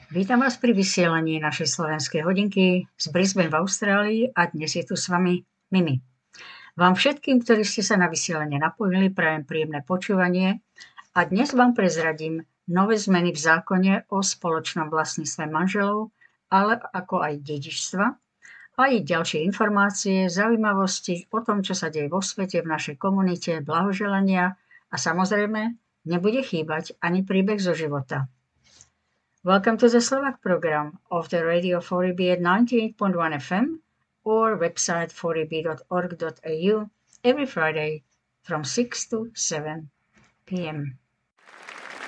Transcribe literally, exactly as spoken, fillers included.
Vítam vás pri vysielaní našej slovenskej hodinky z Brisbane v Austrálii a dnes je tu s vami Mimi. Vám všetkým, ktorí ste sa na vysielanie napojili, prajem príjemné počúvanie a dnes vám prezradím nové zmeny v zákone o spoločnom vlastníctve manželov, ale ako aj dedičstva, aj ďalšie informácie, zaujímavosti o tom, čo sa deje vo svete, v našej komunite, blahoželania a samozrejme nebude chýbať ani príbeh zo života. Welcome to the Slovak program of the Radio four E B at ninety-eight point one F M or website four e b dot org dot a u every Friday from six to seven p m